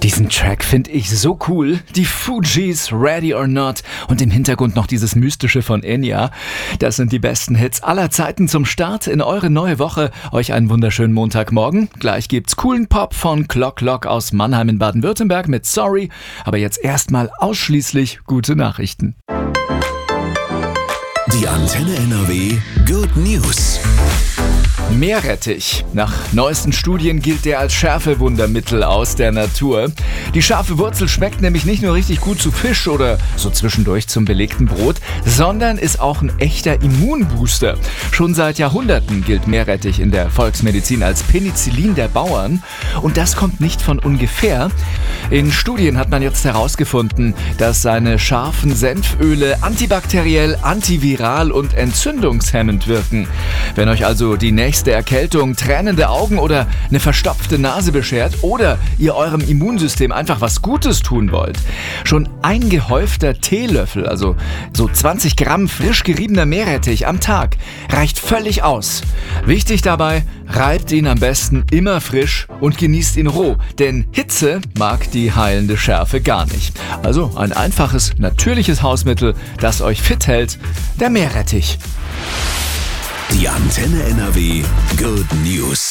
Diesen Track finde ich so cool. Die Fugees, Ready or Not und im Hintergrund noch dieses Mystische von Enya. Das sind die besten Hits aller Zeiten zum Start in eure neue Woche. Euch einen wunderschönen Montagmorgen. Gleich gibt's coolen Pop von Clock Lock aus Mannheim in Baden-Württemberg mit Sorry. Aber jetzt erstmal ausschließlich gute Nachrichten. Die Antenne NRW Good News. Meerrettich. Nach neuesten Studien gilt der als Schärfewundermittel aus der Natur. Die scharfe Wurzel schmeckt nämlich nicht nur richtig gut zu Fisch oder so zwischendurch zum belegten Brot, sondern ist auch ein echter Immunbooster. Schon seit Jahrhunderten gilt Meerrettich in der Volksmedizin als Penicillin der Bauern. Und das kommt nicht von ungefähr. In Studien hat man jetzt herausgefunden, dass seine scharfen Senföle antibakteriell, antiviral und entzündungshemmend wirken. Wenn euch also die nächste Erkältung, tränende Augen oder eine verstopfte Nase beschert oder ihr eurem Immunsystem einfach was Gutes tun wollt, schon ein gehäufter Teelöffel, also so 20 Gramm frisch geriebener Meerrettich am Tag, reicht völlig aus. Wichtig dabei, reibt ihn am besten immer frisch und genießt ihn roh, denn Hitze mag die heilende Schärfe gar nicht. Also ein einfaches, natürliches Hausmittel, das euch fit hält, der Meerrettich. Die Antenne NRW Good News.